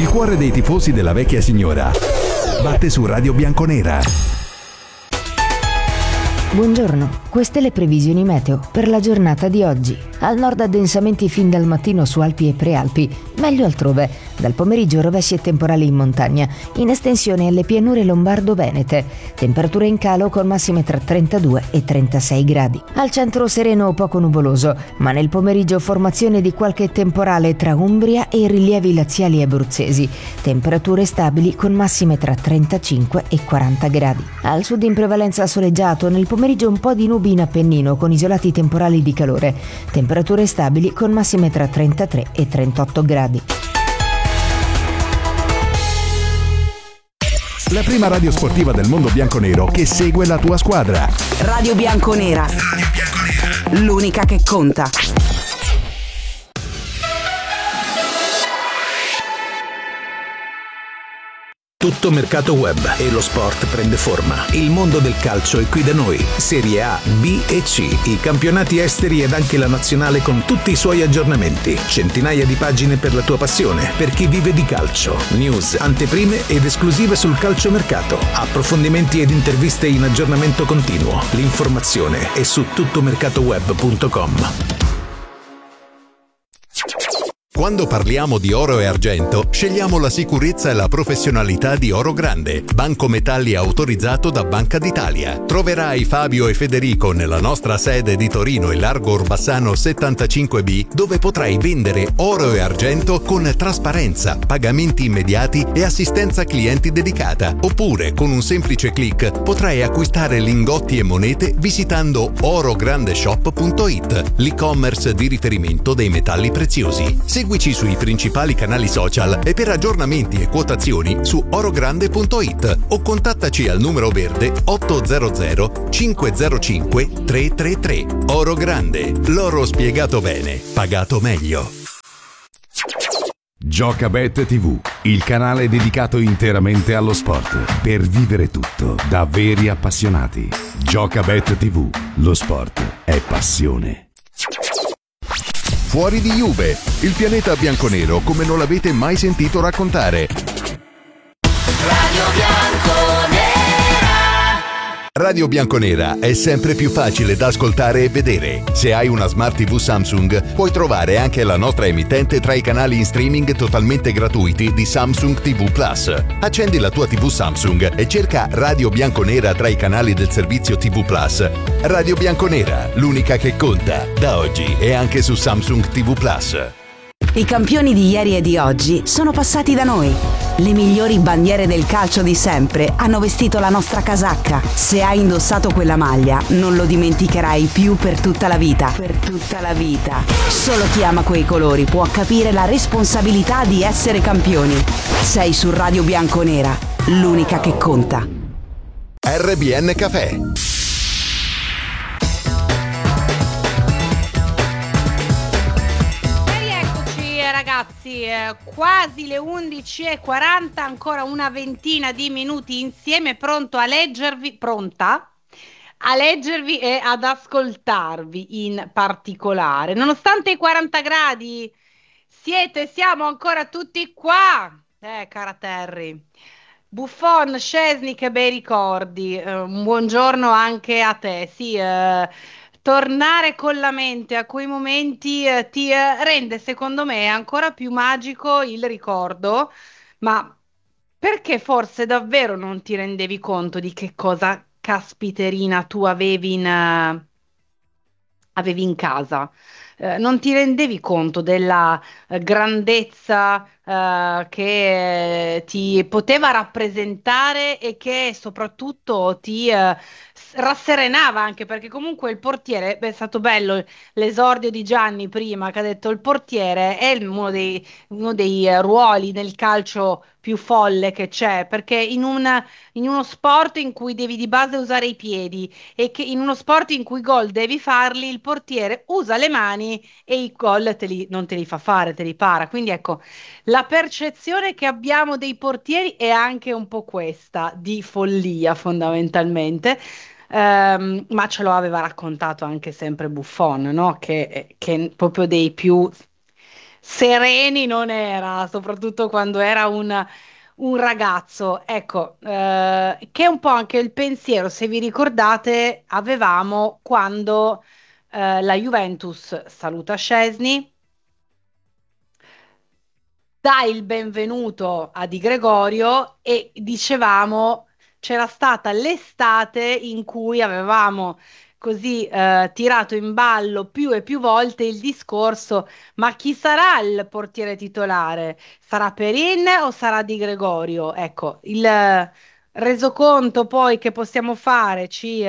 Il cuore dei tifosi della vecchia signora batte su Radio Bianconera. Buongiorno, queste le previsioni meteo per la giornata di oggi. Al nord addensamenti fin dal mattino su Alpi e Prealpi, meglio altrove. Dal pomeriggio rovesci e temporali in montagna, in estensione alle pianure lombardo-venete. Temperature in calo con massime tra 32 e 36 gradi. Al centro sereno o poco nuvoloso, ma nel pomeriggio formazione di qualche temporale tra Umbria e i rilievi laziali abruzzesi. Temperature stabili con massime tra 35 e 40 gradi. Al sud in prevalenza soleggiato, nel pomeriggio un po' di nubi in Appennino con isolati temporali di calore. Temperature stabili con massime tra 33 e 38 gradi. La prima radio sportiva del mondo bianconero che segue la tua squadra. Radio Bianconera. L'unica che conta. Tutto mercato web e lo sport prende forma. Il mondo del calcio è qui da noi. Serie A, B e C, i campionati esteri ed anche la nazionale con tutti i suoi aggiornamenti. Centinaia di pagine per la tua passione, per chi vive di calcio. News, anteprime ed esclusive sul calciomercato. Approfondimenti ed interviste in aggiornamento continuo. L'informazione è su tuttomercatoweb.com. Quando parliamo di oro e argento, scegliamo la sicurezza e la professionalità di Oro Grande, banco metalli autorizzato da Banca d'Italia. Troverai Fabio e Federico nella nostra sede di Torino e Largo Orbassano 75B, dove potrai vendere oro e argento con trasparenza, pagamenti immediati e assistenza clienti dedicata. Oppure, con un semplice click, potrai acquistare lingotti e monete visitando orograndeshop.it, l'e-commerce di riferimento dei metalli preziosi. Seguici sui principali canali social e per aggiornamenti e quotazioni su orogrande.it o contattaci al numero verde 800 505 333. Oro Grande, l'oro spiegato bene, pagato meglio. Giocabet TV, il canale dedicato interamente allo sport, per vivere tutto da veri appassionati. Giocabet TV, lo sport è passione. Fuori di Juve, il pianeta bianconero come non l'avete mai sentito raccontare. Radio Bianconera. Radio Bianconera è sempre più facile da ascoltare e vedere. Se hai una Smart TV Samsung, puoi trovare anche la nostra emittente tra i canali in streaming totalmente gratuiti di Samsung TV Plus. Accendi la tua TV Samsung e cerca Radio Bianconera tra i canali del servizio TV Plus. Radio Bianconera, l'unica che conta, da oggi e anche su Samsung TV Plus. I campioni di ieri e di oggi sono passati da noi. Le migliori bandiere del calcio di sempre hanno vestito la nostra casacca. Se hai indossato quella maglia, non lo dimenticherai più per tutta la vita. Per tutta la vita. Solo chi ama quei colori può capire la responsabilità di essere campioni. Sei su Radio Bianconera, l'unica che conta. RBN Café. Ragazzi, quasi le 11:40, ancora una ventina di minuti insieme, pronta a leggervi e ad ascoltarvi in particolare. Nonostante i 40 gradi, siamo ancora tutti qua, cara Terry. Buffon, Szczesny, che bei ricordi. Un buongiorno anche a te. Sì, tornare con la mente a quei momenti ti rende, secondo me, ancora più magico il ricordo, ma perché forse davvero non ti rendevi conto di che cosa caspiterina tu avevi in casa? Non ti rendevi conto della grandezza che ti poteva rappresentare e che soprattutto ti rasserenava, anche perché comunque il portiere, è stato bello l'esordio di Gianni prima che ha detto il portiere è uno dei ruoli nel calcio più folle che c'è, perché in uno sport in cui devi di base usare i piedi e che in uno sport in cui i gol devi farli, il portiere usa le mani e i gol non te li fa fare, te li para. Quindi ecco, la percezione che abbiamo dei portieri è anche un po' questa, di follia fondamentalmente. Ma ce lo aveva raccontato anche sempre Buffon, no? Che proprio dei più sereni non era, soprattutto quando era un ragazzo. Ecco, che è un po' anche il pensiero, se vi ricordate, avevamo quando la Juventus saluta Szczesny, dà il benvenuto a Di Gregorio e dicevamo c'era stata l'estate in cui avevamo così tirato in ballo più e più volte il discorso, ma chi sarà il portiere titolare? Sarà Perin o sarà Di Gregorio? Ecco, il resoconto poi che possiamo fare ci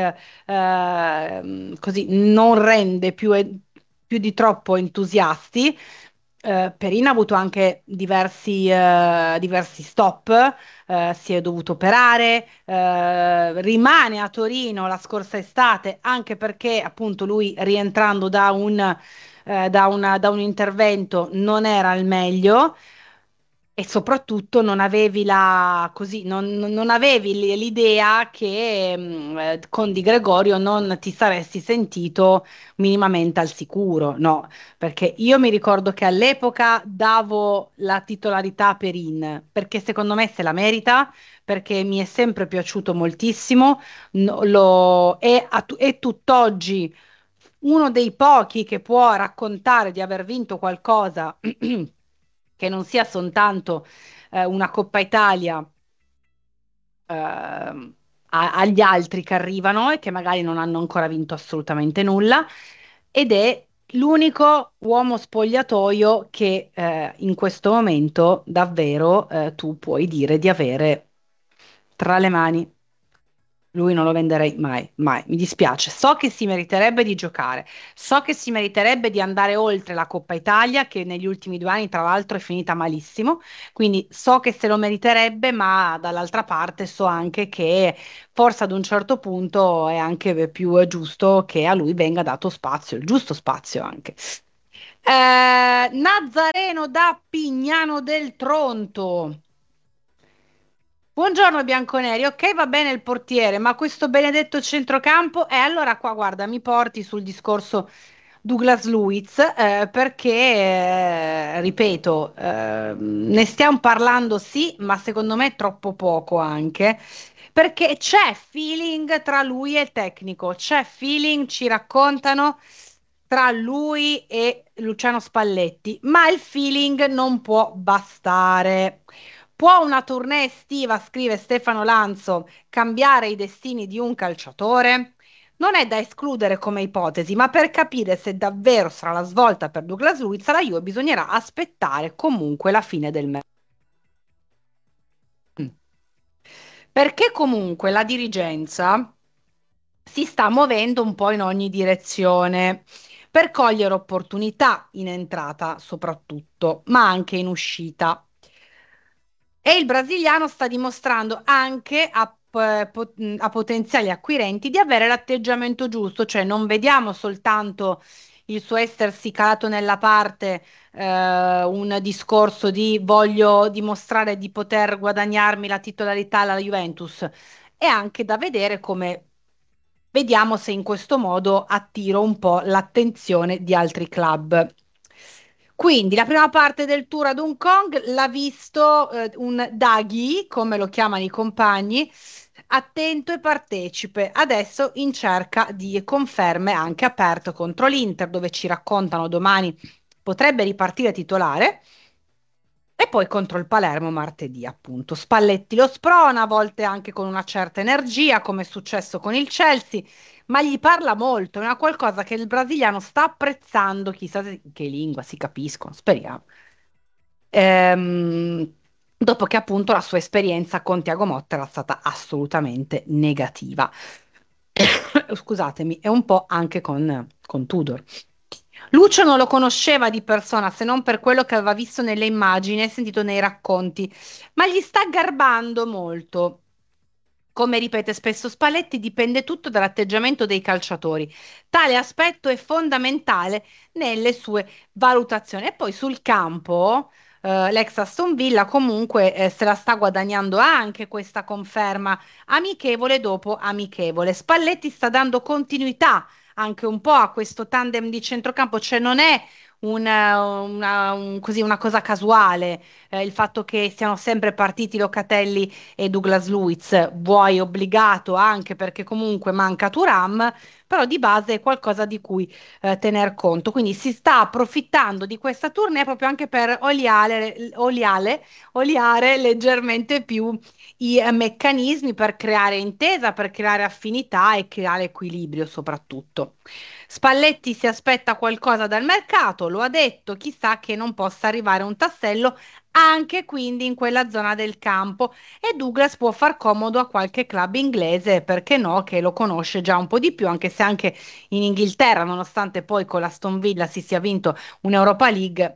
così non rende più di troppo entusiasti. Perin ha avuto anche diversi stop, si è dovuto operare, rimane a Torino la scorsa estate anche perché appunto lui rientrando da un intervento non era al meglio. E soprattutto non avevi non avevi l'idea che con Di Gregorio non ti saresti sentito minimamente al sicuro, no? Perché io mi ricordo che all'epoca davo la titolarità a Perin, perché secondo me se la merita, perché mi è sempre piaciuto moltissimo, è tutt'oggi uno dei pochi che può raccontare di aver vinto qualcosa che non sia soltanto una Coppa Italia agli altri che arrivano e che magari non hanno ancora vinto assolutamente nulla, ed è l'unico uomo spogliatoio che in questo momento davvero tu puoi dire di avere tra le mani. Lui non lo venderei mai, mai. Mi dispiace. So che si meriterebbe di giocare, so che si meriterebbe di andare oltre la Coppa Italia, che negli ultimi 2 anni, tra l'altro, è finita malissimo. Quindi so che se lo meriterebbe, ma dall'altra parte so anche che forse ad un certo punto è anche più giusto che a lui venga dato spazio, il giusto spazio anche. Nazareno da Pignano del Tronto. Buongiorno bianconeri, ok, va bene il portiere, ma questo benedetto centrocampo, e allora qua guarda, mi porti sul discorso Douglas Luiz, perché, ripeto, ne stiamo parlando sì, ma secondo me troppo poco anche, perché c'è feeling tra lui e il tecnico, c'è feeling, ci raccontano, tra lui e Luciano Spalletti, ma il feeling non può bastare. Può una tournée estiva, scrive Stefano Lanzo, cambiare i destini di un calciatore? Non è da escludere come ipotesi, ma per capire se davvero sarà la svolta per Douglas Luiz, alla Juve bisognerà aspettare comunque la fine del mercato. Perché comunque la dirigenza si sta muovendo un po' in ogni direzione per cogliere opportunità in entrata soprattutto, ma anche in uscita. E il brasiliano sta dimostrando anche a potenziali acquirenti di avere l'atteggiamento giusto, cioè non vediamo soltanto il suo essersi calato nella parte, un discorso di voglio dimostrare di poter guadagnarmi la titolarità alla Juventus. È anche da vedere come vediamo se in questo modo attiro un po' l'attenzione di altri club. Quindi la prima parte del tour ad Hong Kong l'ha visto un Daghi, come lo chiamano i compagni, attento e partecipe. Adesso in cerca di conferme anche aperto contro l'Inter, dove ci raccontano domani potrebbe ripartire titolare. E poi contro il Palermo martedì, appunto. Spalletti lo sprona, a volte anche con una certa energia, come è successo con il Chelsea, ma gli parla molto, è una qualcosa che il brasiliano sta apprezzando, chissà che lingua si capiscono, speriamo. Dopo che appunto la sua esperienza con Tiago Motta era stata assolutamente negativa. Scusatemi, e un po' anche con Tudor. Lucio non lo conosceva di persona se non per quello che aveva visto nelle immagini e sentito nei racconti, ma gli sta garbando molto. Come ripete spesso Spalletti, dipende tutto dall'atteggiamento dei calciatori. Tale aspetto è fondamentale nelle sue valutazioni. E poi sul campo, l'ex Aston Villa comunque se la sta guadagnando anche questa conferma amichevole dopo amichevole. Spalletti sta dando continuità anche un po' a questo tandem di centrocampo, cioè non è così, una cosa casuale, il fatto che siano sempre partiti Locatelli e Douglas Luiz, vuoi obbligato anche perché comunque manca Thuram, però di base è qualcosa di cui tener conto. Quindi si sta approfittando di questa tournée proprio anche per oliare leggermente più i meccanismi per creare intesa, per creare affinità e creare equilibrio soprattutto. Spalletti si aspetta qualcosa dal mercato, lo ha detto, chissà che non possa arrivare un tassello anche quindi in quella zona del campo e Douglas può far comodo a qualche club inglese, perché no, che lo conosce già un po' di più, anche se anche in Inghilterra, nonostante poi con l'Aston Villa si sia vinto un'Europa League,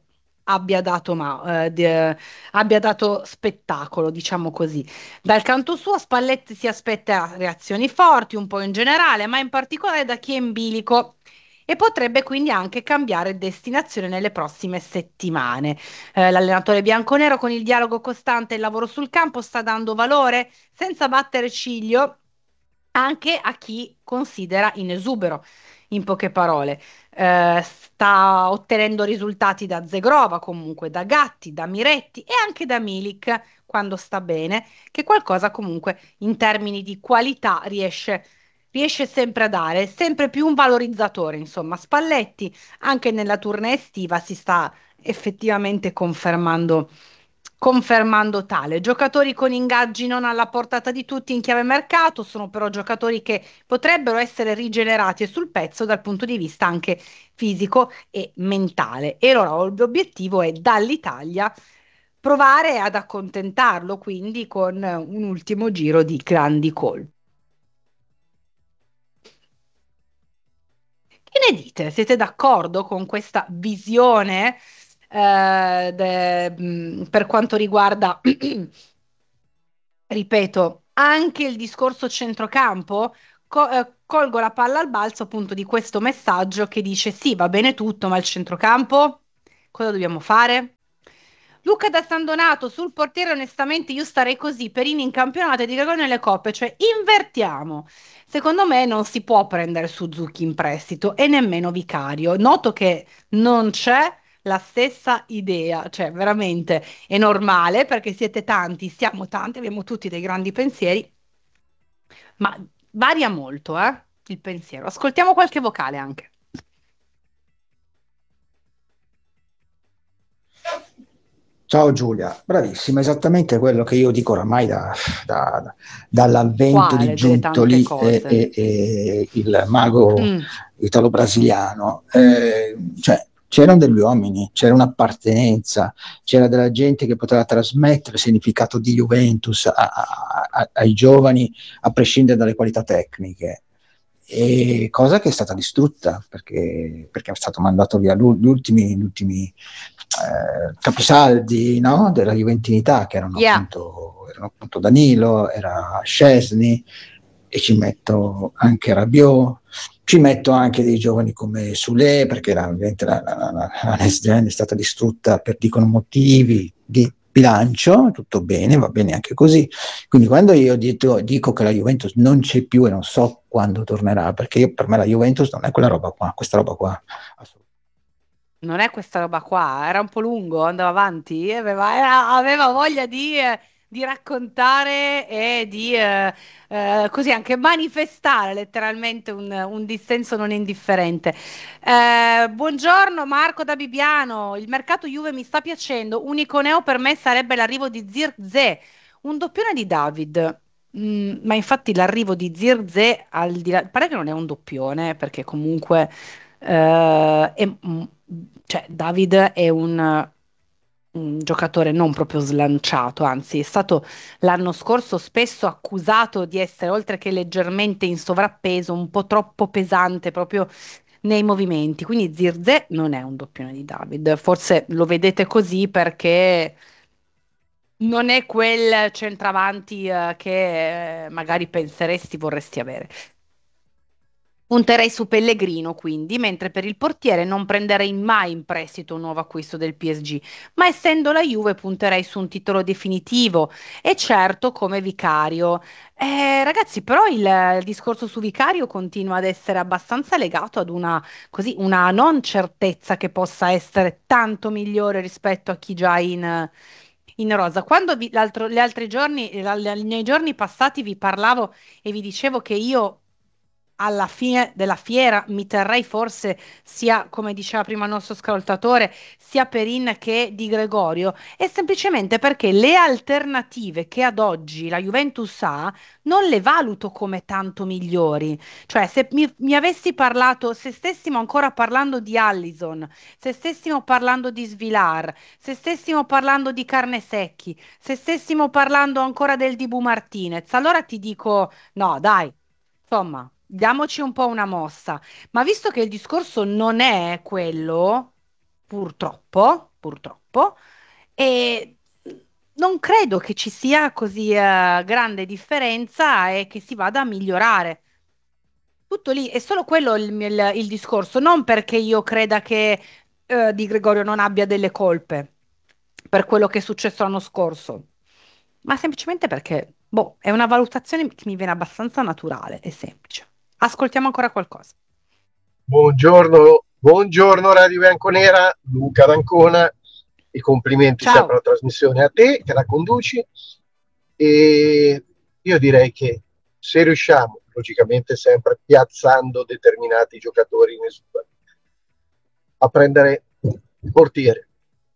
abbia dato spettacolo, diciamo così. Dal canto suo, Spalletti si aspetta reazioni forti, un po' in generale, ma in particolare da chi è in bilico. E potrebbe quindi anche cambiare destinazione nelle prossime settimane. L'allenatore bianconero con il dialogo costante e il lavoro sul campo sta dando valore senza battere ciglio anche a chi considera in esubero, in poche parole. Sta ottenendo risultati da Zegrova, comunque da Gatti, da Miretti e anche da Milik quando sta bene, che qualcosa comunque in termini di qualità riesce sempre a dare, sempre più un valorizzatore, insomma. Spalletti anche nella tournée estiva si sta effettivamente confermando tale. Giocatori con ingaggi non alla portata di tutti in chiave mercato, sono però giocatori che potrebbero essere rigenerati e sul pezzo dal punto di vista anche fisico e mentale. E allora l'obiettivo è dall'Italia provare ad accontentarlo, quindi con un ultimo giro di grandi colpi. Che ne dite? Siete d'accordo con questa visione per quanto riguarda, ripeto, anche il discorso centrocampo? Colgo la palla al balzo appunto di questo messaggio che dice sì, va bene tutto, ma il centrocampo cosa dobbiamo fare? Luca da San Donato sul portiere, onestamente io starei così, Perini in campionato e Di Gregorio nelle coppe, cioè invertiamo. Secondo me non si può prendere Suzuki in prestito e nemmeno Vicario. Noto che non c'è la stessa idea, cioè veramente è normale perché siete tanti, siamo tanti, abbiamo tutti dei grandi pensieri, ma varia molto, il pensiero. Ascoltiamo qualche vocale anche. Ciao Giulia, bravissima, esattamente quello che io dico oramai dall'avvento di Quale delle tante Giuntoli cose? e il mago Mm, italo-brasiliano. Cioè, c'erano degli uomini, c'era un'appartenenza, c'era della gente che poteva trasmettere il significato di Juventus ai giovani, a prescindere dalle qualità tecniche. E cosa che è stata distrutta perché è stato mandato via gli ultimi capisaldi, no? Della juventinità, che yeah. erano appunto Danilo, era Szczesny, e ci metto anche Rabiot, ci metto anche dei giovani come Sule, perché ovviamente la Next Gen è stata distrutta per dicono motivi di bilancio, tutto bene, va bene anche così. Quindi quando io dico che la Juventus non c'è più e non so quando tornerà, perché per me la Juventus non è quella roba qua, questa roba qua. Non è questa roba qua, era un po' lungo, andava avanti, aveva voglia di raccontare e di così anche manifestare letteralmente un dissenso non indifferente. Buongiorno Marco da Bibbiano, il mercato Juve mi sta piacendo, unico neo per me sarebbe l'arrivo di Zirkzee, un doppione di David. Ma infatti l'arrivo di Zirkzee, al di là, pare che non è un doppione, perché comunque cioè, David è un giocatore non proprio slanciato, anzi è stato l'anno scorso spesso accusato di essere, oltre che leggermente in sovrappeso, un po' troppo pesante proprio nei movimenti. Quindi Zirze non è un doppione di David, forse lo vedete così perché non è quel centravanti che magari penseresti vorresti avere. Punterei su Pellegrino, quindi, mentre per il portiere non prenderei mai in prestito un nuovo acquisto del PSG, ma essendo la Juve punterei su un titolo definitivo e certo come Vicario. Ragazzi, però il discorso su Vicario continua ad essere abbastanza legato ad una non certezza che possa essere tanto migliore rispetto a chi già è in rosa. Quando gli altri giorni, nei giorni passati vi parlavo e vi dicevo che io alla fine della fiera mi terrei forse sia, come diceva prima il nostro ascoltatore, sia Perin che Di Gregorio, è semplicemente perché le alternative che ad oggi la Juventus ha non le valuto come tanto migliori. Cioè, se mi avessi parlato, se stessimo ancora parlando di Allison, se stessimo parlando di Svilar, se stessimo parlando di Carnesecchi, se stessimo parlando ancora del Dibu Martinez, allora ti dico no, dai. Insomma, diamoci un po' una mossa. Ma visto che il discorso non è quello, purtroppo, e non credo che ci sia così grande differenza e che si vada a migliorare. Tutto lì, è solo quello il discorso, non perché io creda che Di Gregorio non abbia delle colpe per quello che è successo l'anno scorso, ma semplicemente perché, boh, è una valutazione che mi viene abbastanza naturale e semplice. Ascoltiamo ancora qualcosa. Buongiorno, buongiorno Radio Bianconera, Luca d'Ancona, i complimenti sempre Ciao. alla trasmissione a te che la conduci e io direi che se riusciamo, logicamente sempre piazzando determinati giocatori in esubero, a prendere il portiere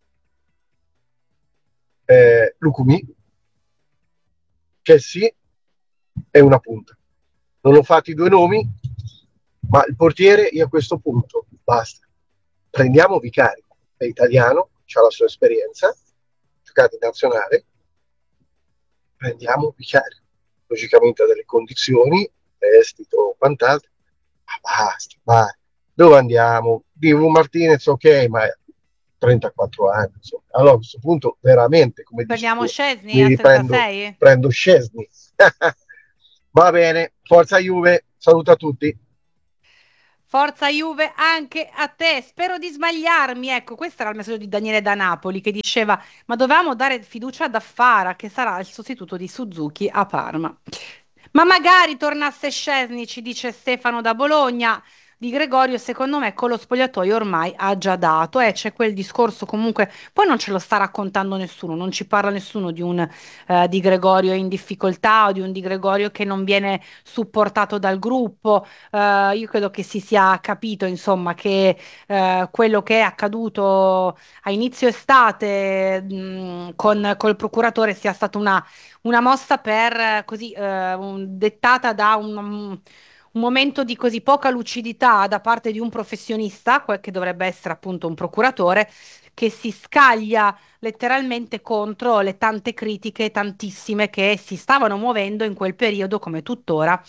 Lucumi, che sì, è una punta. Non ho fatto i due nomi, ma il portiere io a questo punto basta. Prendiamo Vicario, è italiano, ha la sua esperienza, giocato in nazionale, prendiamo Vicario. Logicamente ha delle condizioni, prestito, quant'altro, ma basta, vai. Dove andiamo? Divo Martinez, ok, ma 34 anni, insomma. Allora a questo punto veramente, come dici Prendiamo tu, Szczesny mi a riprendo, 36? prendo Szczesny. Va bene, forza Juve, saluto a tutti. Forza Juve anche a te. Spero di sbagliarmi. Ecco, questo era il messaggio di Daniele da Napoli che diceva: Ma dovevamo dare fiducia ad Affara, che sarà il sostituto di Suzuki a Parma. Ma magari tornasse Szczesny, ci dice Stefano da Bologna. Di Gregorio, secondo me, con lo spogliatoio ormai ha già dato. C'è quel discorso comunque. Poi non ce lo sta raccontando nessuno, non ci parla nessuno di un Di Gregorio in difficoltà o di un Di Gregorio che non viene supportato dal gruppo. Io credo che si sia capito, insomma, che quello che è accaduto a inizio estate col procuratore sia stata una mossa per così dettata da un momento di così poca lucidità da parte di un professionista, quel che dovrebbe essere appunto un procuratore, che si scaglia letteralmente contro le tante critiche, tantissime, che si stavano muovendo in quel periodo, come tuttora,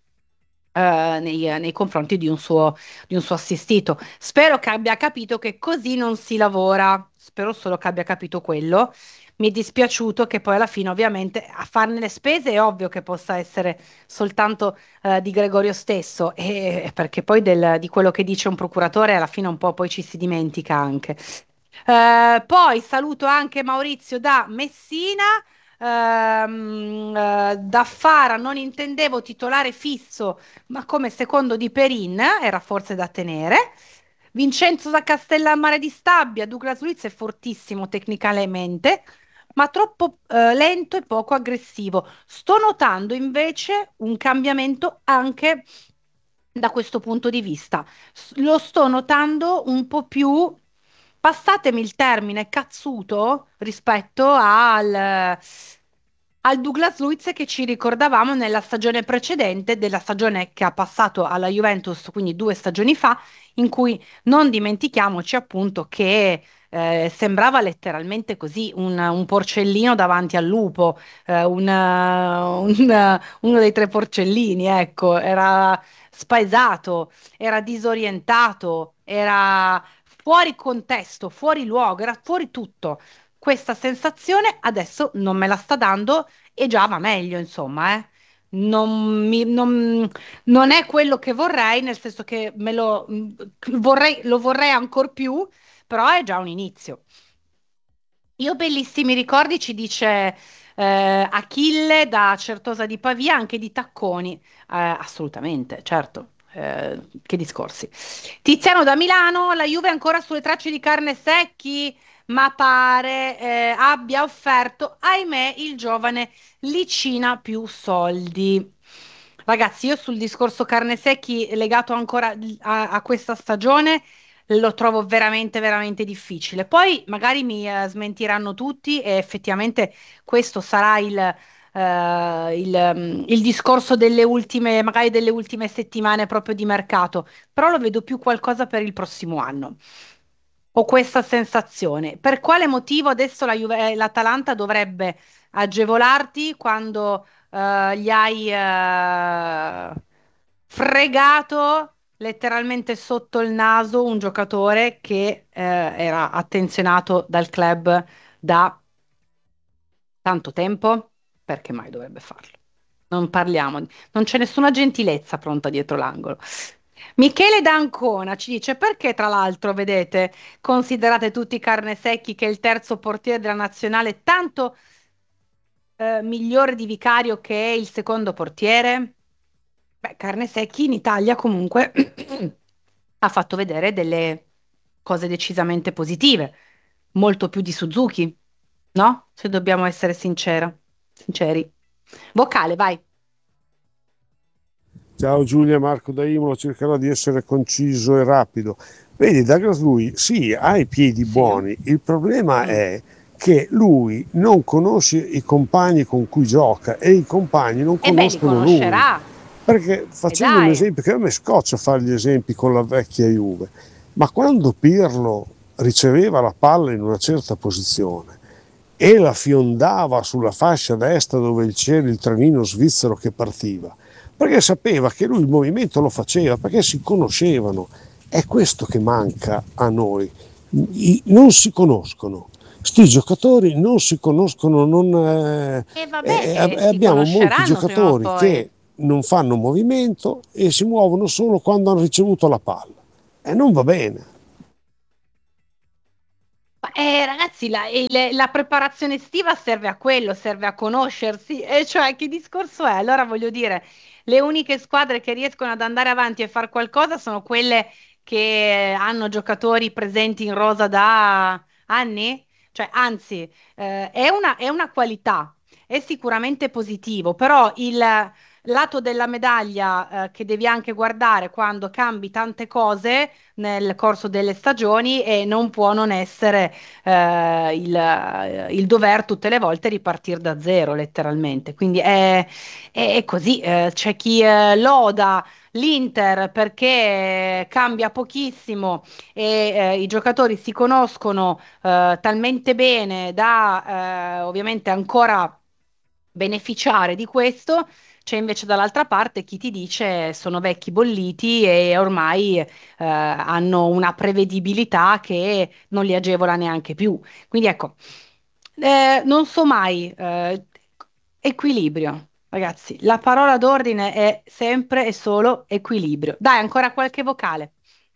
nei confronti di un suo assistito. Spero che abbia capito che così non si lavora. Spero solo che abbia capito quello. Mi è dispiaciuto che poi alla fine, ovviamente, a farne le spese è ovvio che possa essere soltanto di Gregorio stesso, perché poi di quello che dice un procuratore alla fine un po' poi ci si dimentica anche. Poi saluto anche Maurizio da Messina. Da Fara non intendevo titolare fisso, ma come secondo di Perin era forse da tenere. Vincenzo da Castellammare di Stabia, Douglas Luiz è fortissimo tecnicamente, ma troppo lento e poco aggressivo. Sto notando invece un cambiamento anche da questo punto di vista. Lo sto notando un po' più, passatemi il termine, cazzuto rispetto al Douglas Luiz che ci ricordavamo nella stagione precedente, della stagione che ha passato alla Juventus, quindi 2 stagioni fa, in cui non dimentichiamoci appunto che sembrava letteralmente così un porcellino davanti al lupo, uno dei tre porcellini, ecco, era spaesato, era disorientato, era fuori contesto, fuori luogo, era fuori tutto. Questa sensazione adesso non me la sta dando e già va meglio, insomma, eh. non è quello che vorrei, nel senso che lo vorrei ancora più, però è già un inizio. Io bellissimi ricordi, ci dice Achille da Certosa di Pavia, anche di tacconi. Assolutamente, certo. Che discorsi. Tiziano da Milano, la Juve è ancora sulle tracce di Carne Secchi, ma pare abbia offerto, ahimè, il giovane Licina più soldi. Ragazzi, io sul discorso Carne Secchi legato ancora a questa stagione lo trovo veramente, veramente difficile. Poi magari mi smentiranno tutti e effettivamente questo sarà il discorso delle ultime, magari delle ultime settimane proprio di mercato, però lo vedo più qualcosa per il prossimo anno. Ho questa sensazione. Per quale motivo adesso l'Atalanta dovrebbe agevolarti quando gli hai fregato letteralmente sotto il naso un giocatore che era attenzionato dal club da tanto tempo? Perché mai dovrebbe farlo? Non parliamo, non c'è nessuna gentilezza pronta dietro l'angolo. Michele D'Ancona ci dice perché, tra l'altro, vedete, considerate tutti carne secchi che il terzo portiere della nazionale tanto migliore di Vicario che è il secondo portiere? Beh, carne secchi in Italia comunque ha fatto vedere delle cose decisamente positive, molto più di Suzuki, no? Se dobbiamo essere sinceri. Vocale, vai. Ciao Giulia, Marco da Imola, cercherò di essere conciso e rapido. Vedi, Douglas lui sì, ha i piedi buoni, il problema è che lui non conosce i compagni con cui gioca e i compagni non E beh, li conoscono lui. conoscerà. Perché facendo un dai. esempio, che a me scoccia fare gli esempi con la vecchia Juve, ma quando Pirlo riceveva la palla in una certa posizione e la fiondava sulla fascia destra dove c'era il trenino svizzero che partiva, perché sapeva che lui il movimento lo faceva, perché si conoscevano. È questo che manca a noi. Non si conoscono. Sti giocatori non si conoscono, E vabbè, si abbiamo molti conosceranno prima o giocatori poi. che non fanno movimento e si muovono solo quando hanno ricevuto la palla. E non va bene. Ragazzi, la preparazione estiva serve a quello, serve a conoscersi, e cioè che discorso è? Allora voglio dire, le uniche squadre che riescono ad andare avanti e fare qualcosa sono quelle che hanno giocatori presenti in rosa da anni? Cioè, anzi, è una qualità, è sicuramente positivo, però il lato della medaglia, che devi anche guardare quando cambi tante cose nel corso delle stagioni e non può non essere il dover tutte le volte ripartire da zero, letteralmente. Quindi è così. C'è chi loda l'Inter perché cambia pochissimo e i giocatori si conoscono talmente bene da ovviamente ancora beneficiare di questo. C'è invece dall'altra parte chi ti dice sono vecchi bolliti e ormai hanno una prevedibilità che non li agevola neanche più. Quindi ecco, non so mai, equilibrio. Ragazzi, la parola d'ordine è sempre e solo equilibrio. Dai, ancora qualche vocale.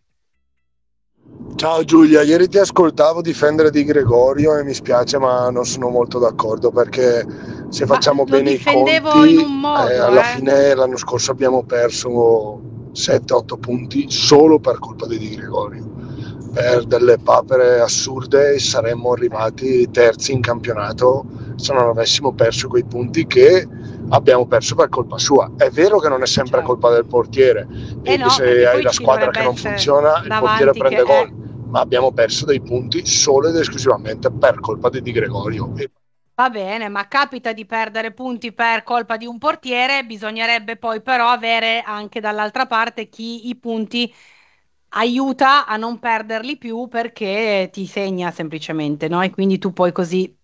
Ciao Giulia, ieri ti ascoltavo difendere Di Gregorio e mi spiace ma non sono molto d'accordo perché se Ma facciamo lo bene i difendevo in conti, un modo, alla fine l'anno scorso abbiamo perso 7-8 punti solo per colpa di Di Gregorio. Per delle papere assurde saremmo arrivati terzi in campionato se non avessimo perso quei punti che abbiamo perso per colpa sua. È vero che non è sempre Certo. colpa del portiere e No, che se perché hai poi la ci squadra dovrebbe che non essere funziona il portiere davanti prende che gol, ma abbiamo perso dei punti solo ed esclusivamente per colpa di Di Gregorio. Va bene, ma capita di perdere punti per colpa di un portiere, bisognerebbe poi però avere anche dall'altra parte chi i punti aiuta a non perderli più perché ti segna semplicemente, no? E quindi tu puoi così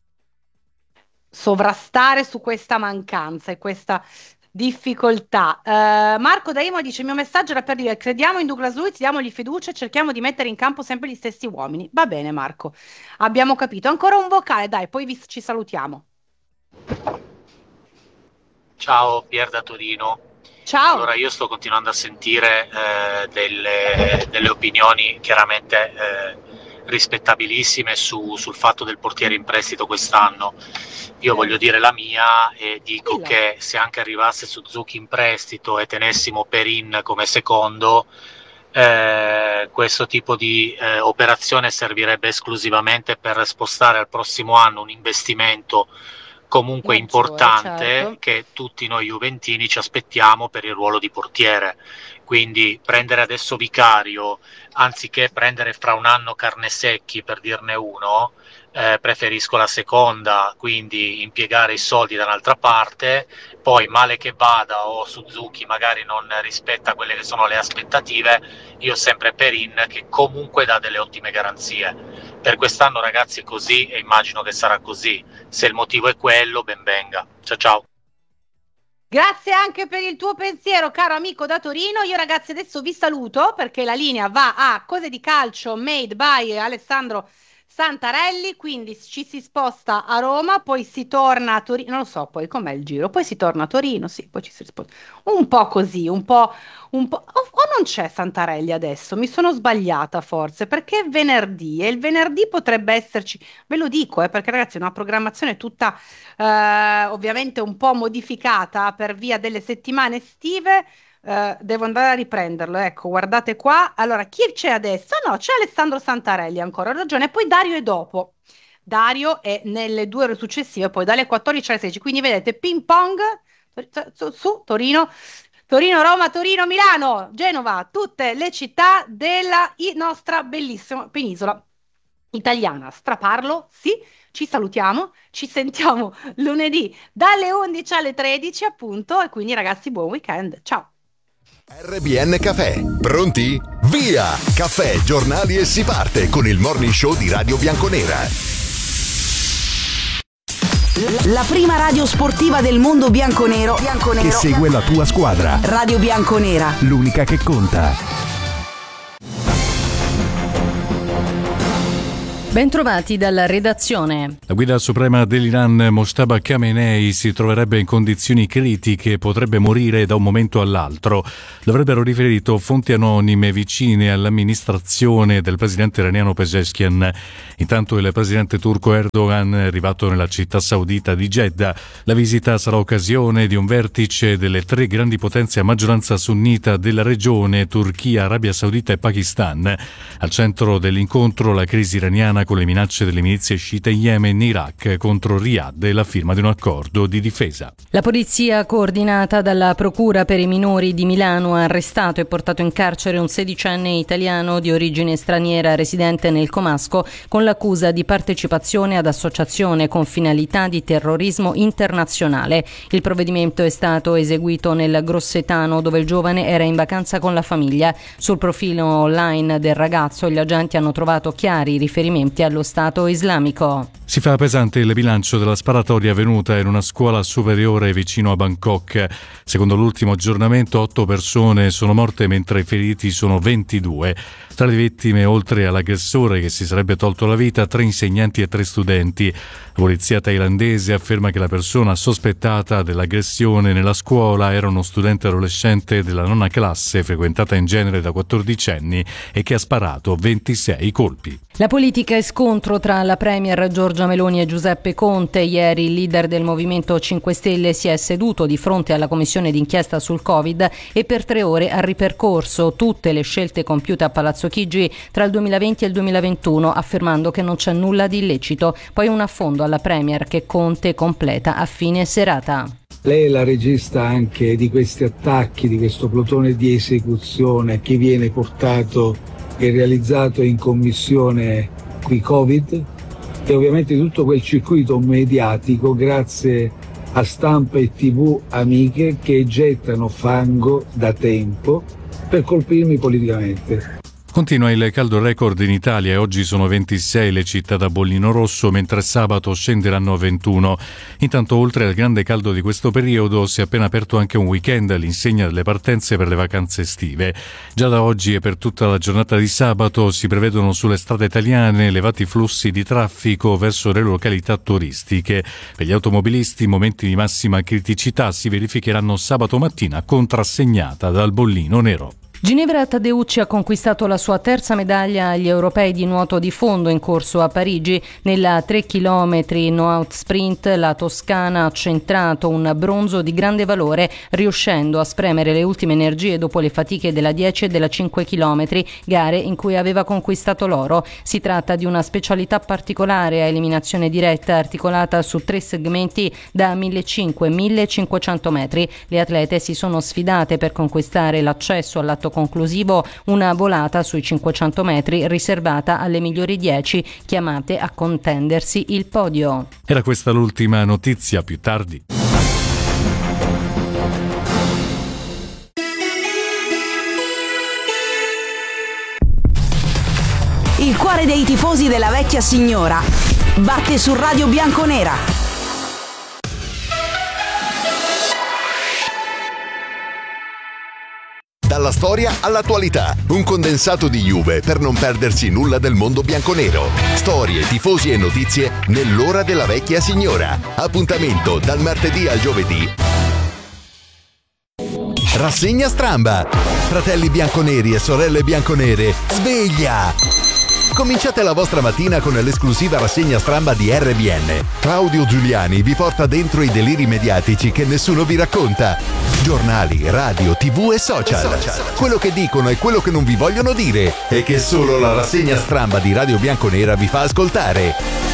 sovrastare su questa mancanza e questa difficoltà. Marco da Imo dice: il mio messaggio era per dire: crediamo in Douglas Luiz, diamogli fiducia e cerchiamo di mettere in campo sempre gli stessi uomini. Va bene, Marco, abbiamo capito. Ancora un vocale, dai, poi ci salutiamo. Ciao, Pier da Torino. Ciao. Allora, io sto continuando a sentire delle opinioni chiaramente rispettabilissime sul fatto del portiere in prestito quest'anno. Io voglio dire la mia e dico che se anche arrivasse Suzuki in prestito e tenessimo Perin come secondo, questo tipo di operazione servirebbe esclusivamente per spostare al prossimo anno un investimento comunque importante, certo, che tutti noi juventini ci aspettiamo per il ruolo di portiere. Quindi prendere adesso Vicario anziché prendere fra un anno Carnesecchi, per dirne uno, preferisco la seconda, quindi impiegare i soldi da un'altra parte. Poi male che vada o Suzuki magari non rispetta quelle che sono le aspettative, io sempre Perin, che comunque dà delle ottime garanzie. Per quest'anno ragazzi è così e immagino che sarà così. Se il motivo è quello, ben venga. Ciao ciao. Grazie anche per il tuo pensiero, caro amico da Torino. Io ragazzi adesso vi saluto perché la linea va a Cose di Calcio made by Alessandro Santarelli, quindi ci si sposta a Roma, poi si torna a Torino, non lo so poi com'è il giro, poi si torna a Torino, sì, poi ci si sposta. Un po' così, un po'. O non c'è Santarelli adesso, mi sono sbagliata forse, perché è venerdì e il venerdì potrebbe esserci, ve lo dico, perché ragazzi è una programmazione tutta ovviamente un po' modificata per via delle settimane estive. Devo andare a riprenderlo, ecco, guardate qua. Allora, chi c'è adesso? No, c'è Alessandro Santarelli, ancora, ho ragione, poi Dario è dopo. Dario è nelle 2 ore successive, poi dalle 14 alle 16, quindi vedete ping pong su Torino, Roma, Torino, Milano, Genova, tutte le città della nostra bellissima penisola italiana. Straparlo, sì. Ci salutiamo, ci sentiamo lunedì dalle 11 alle 13 appunto, e quindi ragazzi buon weekend, ciao. RBN Caffè, pronti? Via! Caffè, giornali e si parte con il morning show di Radio Bianconera. La prima radio sportiva del mondo bianconero Che segue la tua squadra. Radio Bianconera. L'unica che conta. Bentrovati dalla redazione. La guida suprema dell'Iran, Mojtaba Khamenei, si troverebbe in condizioni critiche e potrebbe morire da un momento all'altro. L'avrebbero riferito fonti anonime vicine all'amministrazione del presidente iraniano Pezeshkian. Intanto il presidente turco Erdogan è arrivato nella città saudita di Jeddah. La visita sarà occasione di un vertice delle 3 grandi potenze a maggioranza sunnita della regione, Turchia, Arabia Saudita e Pakistan. Al centro dell'incontro la crisi iraniana con le minacce delle milizie sciite in Yemen e Iraq contro Riyadh e la firma di un accordo di difesa. La polizia, coordinata dalla Procura per i minori di Milano, ha arrestato e portato in carcere un 16enne italiano di origine straniera residente nel Comasco con l'accusa di partecipazione ad associazione con finalità di terrorismo internazionale. Il provvedimento è stato eseguito nel Grossetano, dove il giovane era in vacanza con la famiglia. Sul profilo online del ragazzo gli agenti hanno trovato chiari riferimenti allo Stato islamico. Si fa pesante il bilancio della sparatoria avvenuta in una scuola superiore vicino a Bangkok. Secondo l'ultimo aggiornamento, 8 persone sono morte mentre i feriti sono 22. Tra le vittime, oltre all'aggressore che si sarebbe tolto la vita, 3 insegnanti e 3 studenti. La polizia thailandese afferma che la persona sospettata dell'aggressione nella scuola era uno studente adolescente della 9ª classe, frequentata in genere da 14 anni, e che ha sparato 26 colpi. La politica e scontro tra la premier Giorgia Meloni e Giuseppe Conte. Ieri il leader del Movimento 5 Stelle si è seduto di fronte alla commissione d'inchiesta sul Covid e per 3 ore ha ripercorso tutte le scelte compiute a Palazzo Chigi tra il 2020 e il 2021, affermando che non c'è nulla di illecito. Poi un affondo alla premier che Conte completa a fine serata. Lei è la regista anche di questi attacchi, di questo plotone di esecuzione che viene portato e realizzato in commissione qui Covid, e ovviamente tutto quel circuito mediatico grazie a stampa e TV amiche che gettano fango da tempo per colpirmi politicamente. Continua il caldo record in Italia e oggi sono 26 le città da bollino rosso, mentre sabato scenderanno a 21. Intanto, oltre al grande caldo di questo periodo, si è appena aperto anche un weekend all'insegna delle partenze per le vacanze estive. Già da oggi e per tutta la giornata di sabato si prevedono sulle strade italiane elevati flussi di traffico verso le località turistiche. Per gli automobilisti, momenti di massima criticità si verificheranno sabato mattina, contrassegnata dal bollino nero. Ginevra Taddeucci ha conquistato la sua terza medaglia agli europei di nuoto di fondo in corso a Parigi. Nella 3 km no-out sprint la toscana ha centrato un bronzo di grande valore, riuscendo a spremere le ultime energie dopo le fatiche della 10 e della 5 km, gare in cui aveva conquistato l'oro. Si tratta di una specialità particolare a eliminazione diretta articolata su 3 segmenti da 1.500-1.500 metri. Le atlete si sono sfidate per conquistare l'accesso all'atto conclusivo, una volata sui 500 metri riservata alle migliori 10 chiamate a contendersi il podio. Era questa l'ultima notizia, più tardi. Il cuore dei tifosi della vecchia signora batte su Radio Bianconera. Dalla storia all'attualità, un condensato di Juve per non perdersi nulla del mondo bianconero. Storie, tifosi e notizie nell'ora della vecchia signora. Appuntamento dal martedì al giovedì. Rassegna Stramba. Fratelli bianconeri e sorelle bianconere, sveglia! Cominciate la vostra mattina con l'esclusiva rassegna Stramba di RBN. Claudio Giuliani vi porta dentro i deliri mediatici che nessuno vi racconta. Giornali, radio, TV e social. Quello che dicono e quello che non vi vogliono dire e che solo la rassegna Stramba di Radio Bianconera vi fa ascoltare.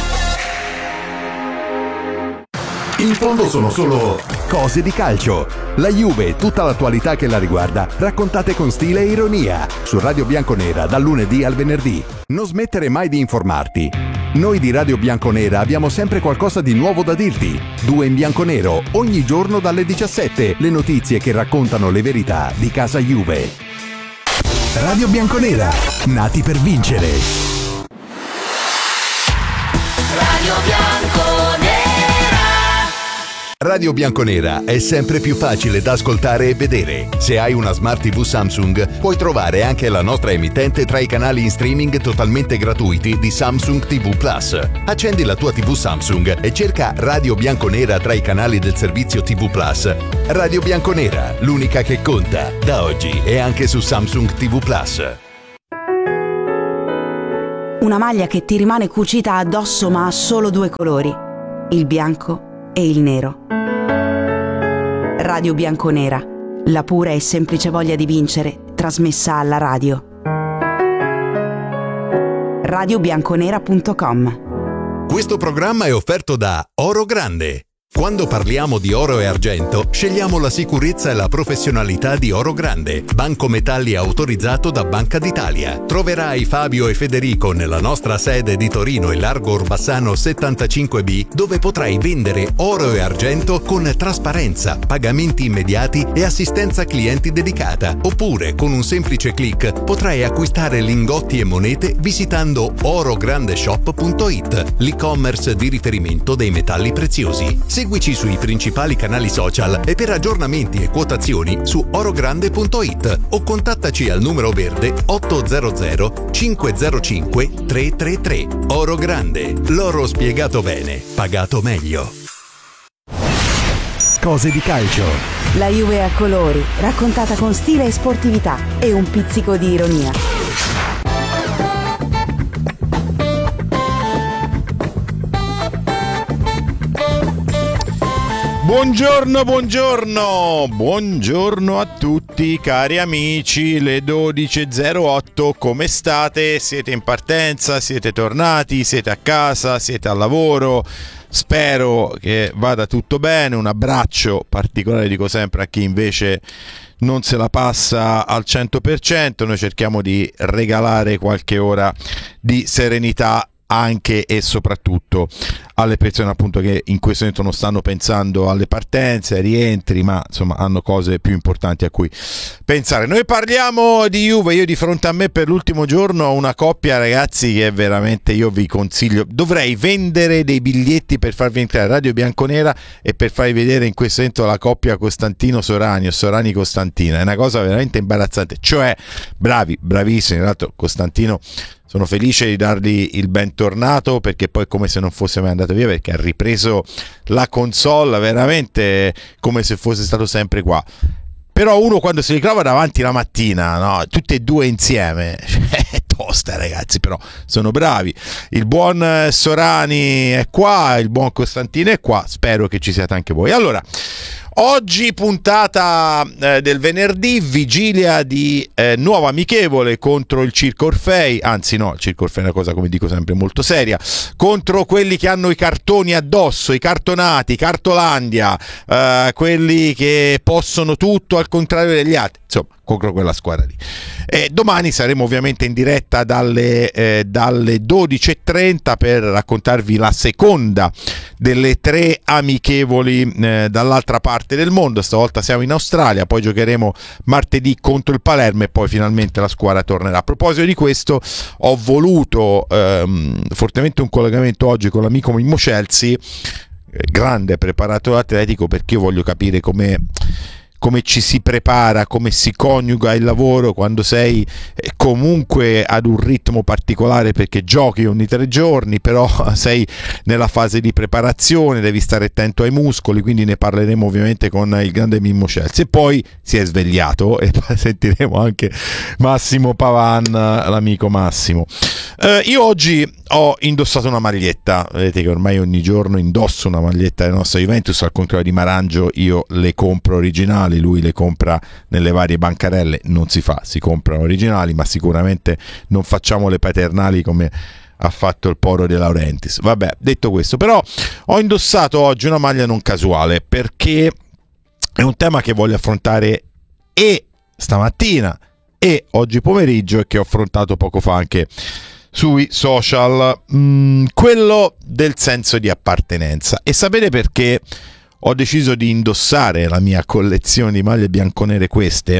In fondo sono solo cose di calcio. La Juve e tutta l'attualità che la riguarda, raccontate con stile e ironia. Su Radio Bianconera dal lunedì al venerdì. Non smettere mai di informarti. Noi di Radio Bianconera abbiamo sempre qualcosa di nuovo da dirti. 2 in bianconero, ogni giorno dalle 17. Le notizie che raccontano le verità di casa Juve. Radio Bianconera, nati per vincere. Radio Bianconera. Radio Bianconera è sempre più facile da ascoltare e vedere. Se hai una Smart TV Samsung, puoi trovare anche la nostra emittente tra i canali in streaming totalmente gratuiti di Samsung TV Plus. Accendi la tua TV Samsung e cerca Radio Bianconera tra i canali del servizio TV Plus. Radio Bianconera, l'unica che conta, da oggi e anche su Samsung TV Plus. Una maglia che ti rimane cucita addosso ma ha solo 2 colori, il bianco e il nero. Radio Bianconera, la pura e semplice voglia di vincere, trasmessa alla radio. radiobianconera.com. Questo programma è offerto da Oro Grande. Quando parliamo di oro e argento, scegliamo la sicurezza e la professionalità di Oro Grande, banco metalli autorizzato da Banca d'Italia. Troverai Fabio e Federico nella nostra sede di Torino e Largo Orbassano 75B, dove potrai vendere oro e argento con trasparenza, pagamenti immediati e assistenza clienti dedicata. Oppure, con un semplice click, potrai acquistare lingotti e monete visitando orograndeshop.it, l'e-commerce di riferimento dei metalli preziosi. Seguici sui principali canali social e per aggiornamenti e quotazioni su orogrande.it o contattaci al numero verde 800 505 333. Oro Grande, l'oro spiegato bene, pagato meglio. Cose di calcio. La Juve a colori, raccontata con stile e sportività e un pizzico di ironia. Buongiorno a tutti cari amici, le 12.08, come state? Siete in partenza? Siete tornati? Siete a casa? Siete al lavoro? Spero che vada tutto bene. Un abbraccio particolare, dico sempre, a chi invece non se la passa al 100%. Noi cerchiamo di regalare qualche ora di serenità anche e soprattutto alle persone appunto che in questo momento non stanno pensando alle partenze, ai rientri, ma insomma hanno cose più importanti a cui pensare. Noi parliamo di Juve. Io di fronte a me per l'ultimo giorno ho una coppia, ragazzi, che veramente io vi consiglio, dovrei vendere dei biglietti per farvi entrare a Radio Bianconera e per farvi vedere in questo momento la coppia Costantino-Sorani o Sorani-Costantina. È una cosa veramente imbarazzante, cioè bravissimi. Tra l'altro Costantino, sono felice di dargli il bentornato, perché poi è come se non fosse mai andato via, perché ha ripreso la console veramente come se fosse stato sempre qua. Però uno quando si ritrova davanti la mattina, no, tutti e due insieme, è tosta, ragazzi, però sono bravi. Il buon Sorani è qua, il buon Costantino è qua, spero che ci siate anche voi. Allora, oggi puntata del venerdì, vigilia di nuova amichevole contro il Circo Orfei, anzi no, il Circo Orfei è una cosa, come dico sempre, molto seria, contro quelli che hanno i cartoni addosso, i cartonati, Cartolandia, quelli che possono tutto al contrario degli altri, insomma, contro quella squadra lì. Domani saremo ovviamente in diretta dalle 12.30 per raccontarvi la seconda delle 3 amichevoli dall'altra parte del mondo. Stavolta siamo in Australia, poi giocheremo martedì contro il Palermo e poi finalmente la squadra tornerà. A proposito di questo, ho voluto fortemente un collegamento oggi con l'amico Mimmo Celsi, grande preparatore atletico, perché io voglio capire come ci si prepara, come si coniuga il lavoro quando sei comunque ad un ritmo particolare, perché giochi ogni 3 giorni, però sei nella fase di preparazione, devi stare attento ai muscoli, quindi ne parleremo ovviamente con il grande Mimmo Celsi. E poi si è svegliato e sentiremo anche Massimo Pavan, l'amico Massimo. Io oggi ho indossato una maglietta, vedete che ormai ogni giorno indosso una maglietta della nostra Juventus, al contrario di Marangio io le compro originali, lui le compra nelle varie bancarelle, non si fa, si comprano originali, ma sicuramente non facciamo le paternali come ha fatto il Poro De Laurentiis. Vabbè, detto questo, però ho indossato oggi una maglia non casuale, perché è un tema che voglio affrontare e stamattina e oggi pomeriggio, e che ho affrontato poco fa anche sui social, quello del senso di appartenenza. E sapete perché ho deciso di indossare la mia collezione di maglie bianconere questa?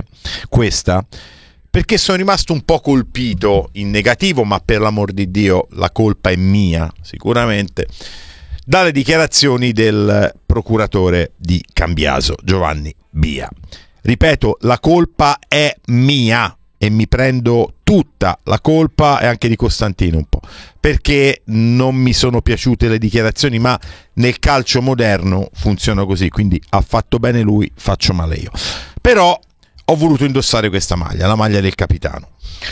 Perché sono rimasto un po' colpito, in negativo, ma per l'amor di Dio la colpa è mia sicuramente, dalle dichiarazioni del procuratore di Cambiaso, Giovanni Bia. Ripeto, la colpa è mia e mi prendo tutta la colpa, e anche di Costantino un po', perché non mi sono piaciute le dichiarazioni, ma nel calcio moderno funziona così, quindi ha fatto bene lui, faccio male io. Però ho voluto indossare questa maglia, la maglia del capitano,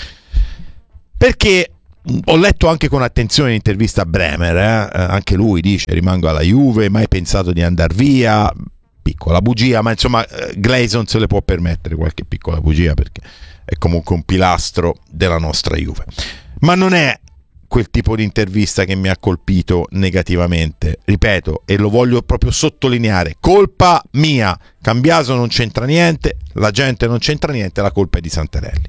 perché ho letto anche con attenzione l'intervista a Bremer, anche lui dice: rimango alla Juve, mai pensato di andar via. Piccola bugia, ma insomma Gleison se le può permettere qualche piccola bugia, perché è comunque un pilastro della nostra Juve. Ma non è quel tipo di intervista che mi ha colpito negativamente, ripeto, e lo voglio proprio sottolineare: colpa mia, Cambiaso non c'entra niente, la gente non c'entra niente, la colpa è di Santarelli.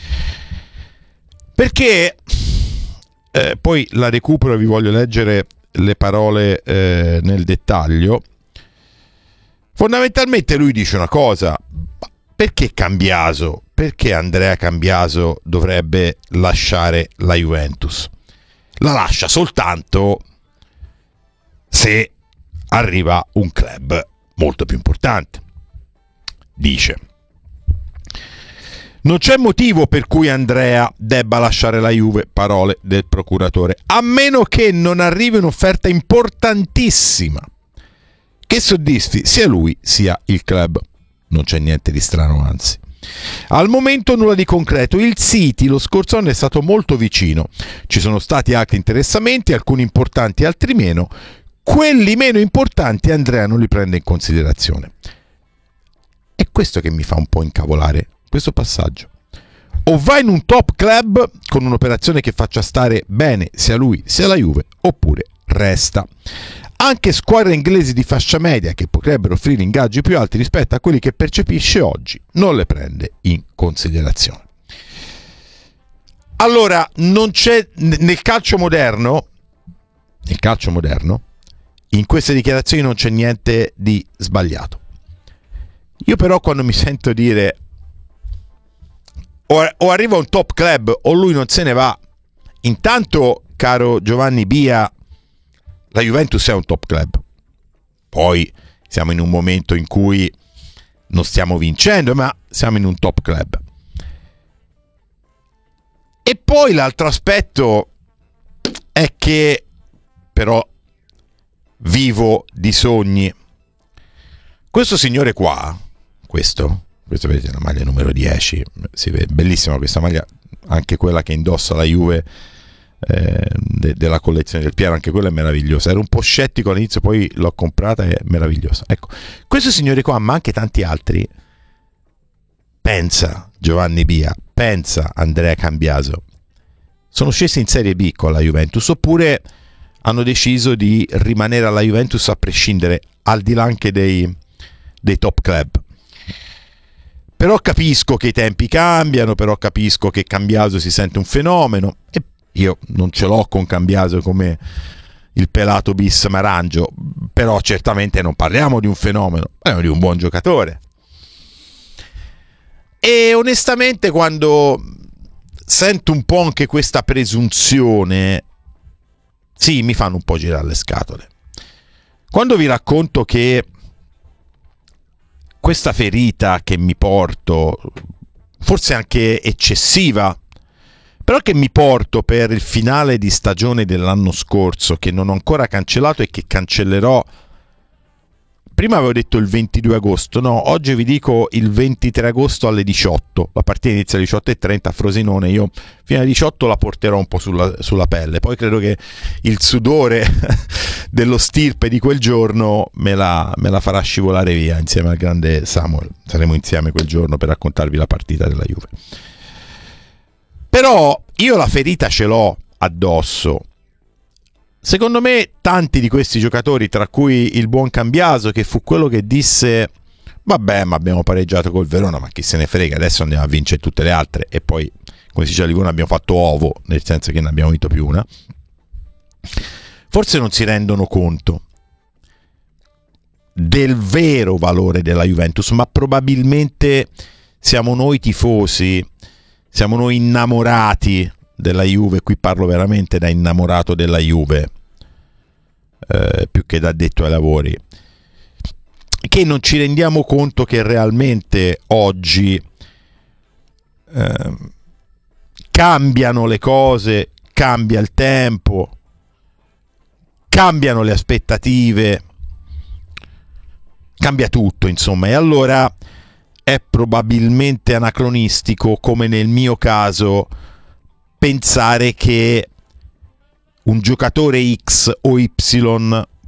Perché poi la recupero e vi voglio leggere le parole nel dettaglio. Fondamentalmente lui dice una cosa: perché Cambiaso, perché Andrea Cambiaso dovrebbe lasciare la Juventus? La lascia soltanto se arriva un club molto più importante. Dice: non c'è motivo per cui Andrea debba lasciare la Juve, parole del procuratore, a meno che non arrivi un'offerta importantissima che soddisfi sia lui sia il club. Non c'è niente di strano, anzi. Al momento nulla di concreto. Il City lo scorso anno è stato molto vicino. Ci sono stati altri interessamenti, alcuni importanti, altri meno. Quelli meno importanti Andrea non li prende in considerazione. È questo che mi fa un po' incavolare, questo passaggio. O va in un top club con un'operazione che faccia stare bene sia lui sia la Juve, oppure resta. Anche squadre inglesi di fascia media, che potrebbero offrire ingaggi più alti rispetto a quelli che percepisce oggi, non le prende in considerazione. Allora, non c'è nel calcio moderno, in queste dichiarazioni non c'è niente di sbagliato. Io però quando mi sento dire o arriva un top club o lui non se ne va, intanto, caro Giovanni Bia, la Juventus è un top club. Poi siamo in un momento in cui non stiamo vincendo, ma siamo in un top club. E poi l'altro aspetto è che però vivo di sogni. Questo signore qua, questo vedete, la maglia numero 10, si vede bellissima questa maglia, anche quella che indossa la Juve della collezione del Piero, anche quella è meravigliosa. Ero un po' scettico all'inizio, poi l'ho comprata, è meravigliosa. Ecco, questo signore qua, ma anche tanti altri, pensa Giovanni Bia, pensa Andrea Cambiaso, sono scesi in Serie B con la Juventus, oppure hanno deciso di rimanere alla Juventus a prescindere, al di là anche dei top club. Però capisco che i tempi cambiano, però capisco che Cambiaso si sente un fenomeno, e io non ce l'ho con Cambiaso come il pelato bis Marangio, però certamente non parliamo di un fenomeno, parliamo di un buon giocatore. E onestamente quando sento un po' anche questa presunzione, sì, mi fanno un po' girare le scatole. Quando vi racconto che questa ferita che mi porto, forse anche eccessiva, però che mi porto per il finale di stagione dell'anno scorso, che non ho ancora cancellato e che cancellerò, prima avevo detto il 22 agosto, no, oggi vi dico il 23 agosto alle 18, la partita inizia alle 18:30 a Frosinone, io fino alle 18 la porterò un po' sulla pelle, poi credo che il sudore dello stirpe di quel giorno me la farà scivolare via insieme al grande Samuel, saremo insieme quel giorno per raccontarvi la partita della Juve. Però io la ferita ce l'ho addosso. Secondo me tanti di questi giocatori, tra cui il buon Cambiaso, che fu quello che disse vabbè, ma abbiamo pareggiato col Verona, ma chi se ne frega, adesso andiamo a vincere tutte le altre, e poi, come si dice a Livorno, abbiamo fatto ovo, nel senso che ne abbiamo vinto più una, forse non si rendono conto del vero valore della Juventus, ma probabilmente siamo noi tifosi, siamo noi innamorati della Juve, qui parlo veramente da innamorato della Juve, più che da addetto ai lavori, che non ci rendiamo conto che realmente oggi cambiano le cose, cambia il tempo, cambiano le aspettative, cambia tutto, insomma, e allora è probabilmente anacronistico, come nel mio caso, pensare che un giocatore X o Y